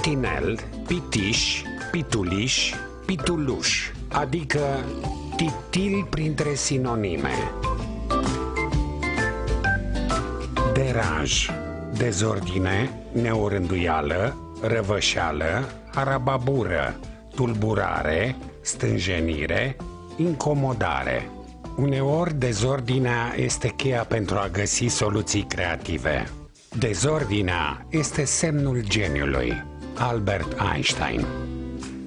piștinel, pitiș, pituliș, pituluș, adică titil printre sinonime. Deranj, dezordine, neorânduială, răvășeală, arababură, tulburare, stânjenire, incomodare. Uneori, dezordinea este cheia pentru a găsi soluții creative. Dezordinea este semnul geniului. Albert Einstein.